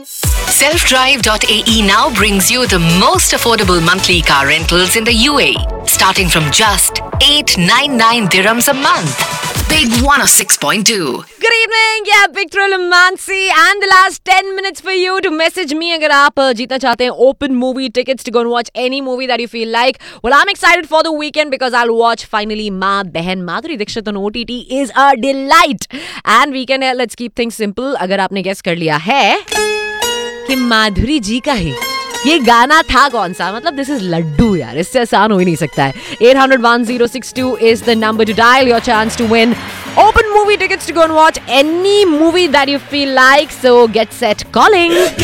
Selfdrive.ae now brings you the most affordable monthly car rentals in the UAE, starting from just 899 dirhams a month. Big 106.2. Good evening, yeah, Big Thrill Mansi, and the last 10 minutes for you to message me अगर आप जीतना चाहते हैं open movie tickets to go and watch any movie that you feel like. Well, I'm excited for the weekend because I'll watch finally Ma Behan Madhuri Dixit on OTT is a delight. And weekend है, let's keep things simple. अगर आपने guess कर लिया है कि माधुरी जी का ही ये गाना था कौन सा, मतलब दिस इज लड्डू यार, इससे आसान हो ही नहीं सकता है. 800-1062 is the number to dial. Your chance to win open movie tickets to go and watch any movie that you feel like. So get set calling.